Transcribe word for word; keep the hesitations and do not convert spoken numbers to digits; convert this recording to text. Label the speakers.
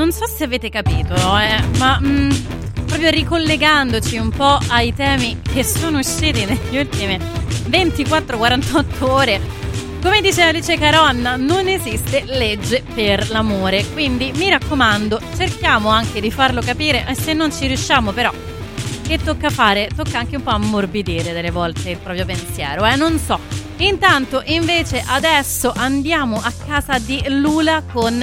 Speaker 1: non so se avete capito, eh, ma mh, proprio ricollegandoci un po' ai temi che sono usciti negli ultimi ventiquattro quarantotto ore, come dice Alice Caron, non esiste legge per l'amore, quindi mi raccomando, cerchiamo anche di farlo capire, e se non ci riusciamo però, che tocca fare? Tocca anche un po' ammorbidire delle volte il proprio pensiero, eh, non so. Intanto invece adesso andiamo a casa di Lula con